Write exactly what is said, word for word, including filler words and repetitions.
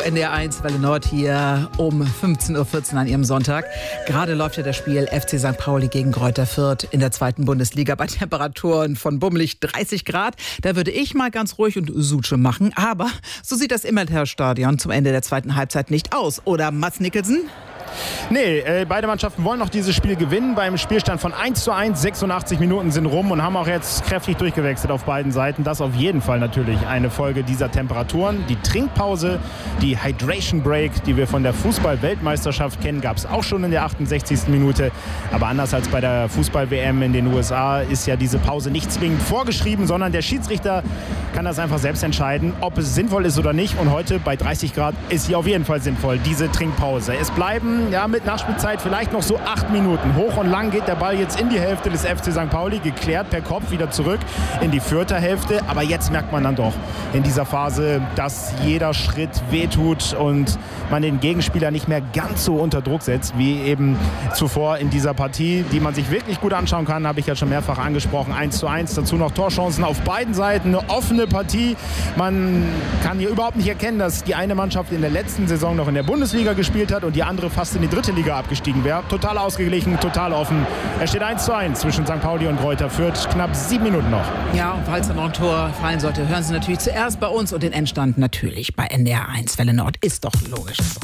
N D R eins Welle Nord hier um fünfzehn Uhr vierzehn an Ihrem Sonntag. Gerade läuft ja das Spiel F C Sankt Pauli gegen Greuther Fürth in der zweiten Bundesliga bei Temperaturen von bummelig dreißig Grad. Da würde ich mal ganz ruhig und Suche machen. Aber so sieht das Immertal-Stadion zum Ende der zweiten Halbzeit nicht aus. Oder Mats Nicholson? Nee, äh, beide Mannschaften wollen noch dieses Spiel gewinnen. Beim Spielstand von eins zu eins, sechsundachtzig Minuten sind rum und haben auch jetzt kräftig durchgewechselt auf beiden Seiten. Das auf jeden Fall natürlich eine Folge dieser Temperaturen. Die Trinkpause, die Hydration Break, die wir von der Fußball-Weltmeisterschaft kennen, gab es auch schon in der achtundsechzigsten Minute. Aber anders als bei der Fußball-W M in den U S A ist ja diese Pause nicht zwingend vorgeschrieben, sondern der Schiedsrichter kann das einfach selbst entscheiden, ob es sinnvoll ist oder nicht. Und heute bei dreißig Grad ist sie auf jeden Fall sinnvoll, diese Trinkpause. Es bleiben ja, mit Nachspielzeit vielleicht noch so acht Minuten. Hoch und lang geht der Ball jetzt in die Hälfte des F C Sankt Pauli, geklärt per Kopf wieder zurück in die Fürther Hälfte. Aber jetzt merkt man dann doch in dieser Phase, dass jeder Schritt wehtut und man den Gegenspieler nicht mehr ganz so unter Druck setzt, wie eben zuvor in dieser Partie, die man sich wirklich gut anschauen kann, habe ich ja schon mehrfach angesprochen. eins zu eins, dazu noch Torchancen auf beiden Seiten, eine offene Partie. Man kann hier überhaupt nicht erkennen, dass die eine Mannschaft in der letzten Saison noch in der Bundesliga gespielt hat und die andere fast in die dritte Liga abgestiegen wäre. Total ausgeglichen, total offen. Es steht eins zu eins zwischen Sankt Pauli und Greuther Fürth. Knapp sieben Minuten noch. Ja, und falls da noch ein Tor fallen sollte, hören Sie natürlich zuerst bei uns und den Endstand natürlich bei N D R eins Welle Nord. Ist doch logisch.